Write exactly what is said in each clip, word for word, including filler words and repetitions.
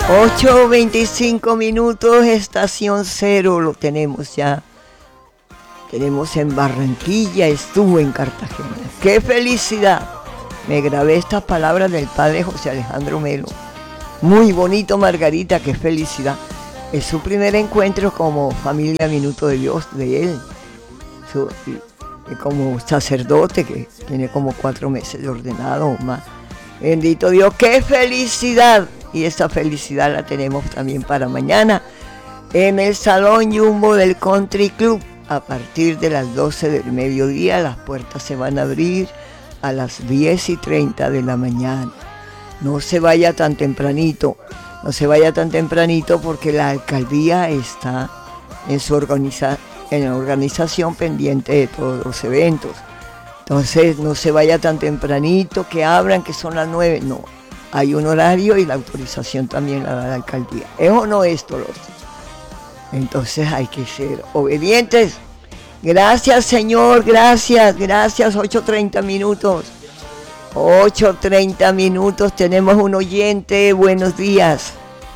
ocho veinticinco minutos, estación cero, lo tenemos ya. Tenemos en Barranquilla, estuvo en Cartagena. ¡Qué felicidad! Me grabé estas palabras del padre José Alejandro Melo. Muy bonito, Margarita, qué felicidad. Es su primer encuentro como familia Minuto de Dios de él. Su, y, y como sacerdote, que tiene como cuatro meses de ordenado o más. Bendito Dios, qué felicidad. Y esa felicidad la tenemos también para mañana en el Salón Jumbo del Country Club. A partir de las doce del mediodía las puertas se van a abrir a las diez y treinta de la mañana. No se vaya tan tempranito, no se vaya tan tempranito porque la alcaldía está en su organiza, en la organización pendiente de todos los eventos. Entonces no se vaya tan tempranito, que abran, que son las nueve. No, hay un horario y la autorización también la da la alcaldía. ¿Es o no esto, Dolores? Entonces hay que ser obedientes. Gracias, Señor, gracias, gracias. ocho treinta minutos. ocho treinta minutos, tenemos un oyente. Buenos días.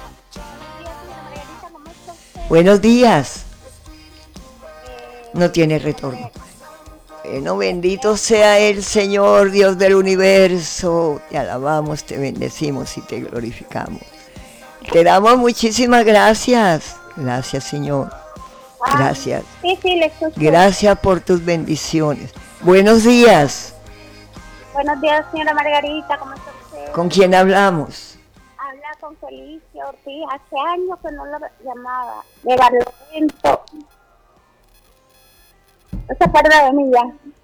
Buenos días. No tiene retorno. Bueno, bendito sea el Señor, Dios del universo. Te alabamos, te bendecimos y te glorificamos. Te damos muchísimas gracias. Gracias, Señor. Gracias. Sí, sí, le escucho. Gracias por tus bendiciones. Buenos días. Buenos días, señora Margarita, ¿cómo está usted? ¿Con quién hablamos? Habla con Felicia Ortiz. Hace años que no la llamaba. De Barlovento. ¿No se acuerda de mí ya?